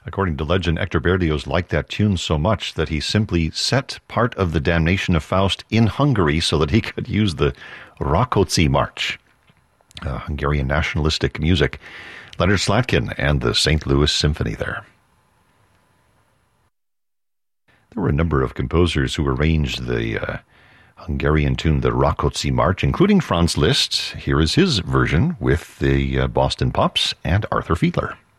According to legend, Hector Berlioz liked that tune so much that he simply set part of the Damnation of Faust in Hungary so that he could use the Rákóczi March, Hungarian nationalistic music. Leonard Slatkin and the St. Louis Symphony there. There were a number of composers who arranged the Hungarian tune, the Rákóczi March, including Franz Liszt. Here is his version with the Boston Pops and Arthur Fiedler.